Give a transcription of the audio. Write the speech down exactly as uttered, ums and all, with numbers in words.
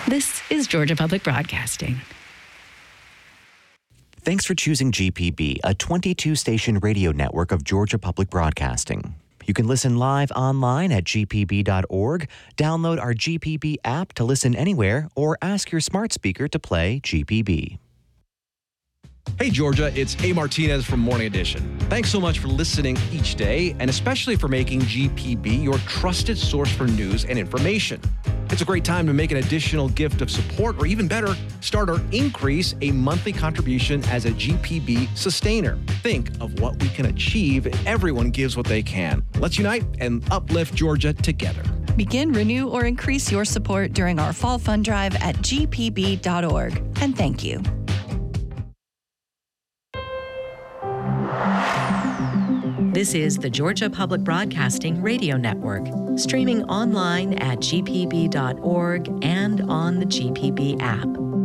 This is Georgia Public Broadcasting. Thanks for choosing G P B, a twenty-two station radio network of Georgia Public Broadcasting. You can listen live online at g p b dot org, download our G P B app to listen anywhere, or ask your smart speaker to play G P B. Hey Georgia, it's A. Martinez from Morning Edition. Thanks so much for listening each day, and especially for making G P B your trusted source for news and information. It's a great time to make an additional gift of support, or even better, start or increase a monthly contribution as a G P B sustainer. Think of what we can achieve if everyone gives what they can. Let's unite and uplift Georgia together. Begin, renew, or increase your support during our fall fund drive at g p b dot org. And thank you. This is the Georgia Public Broadcasting Radio Network, streaming online at g p b dot org and on the G P B app.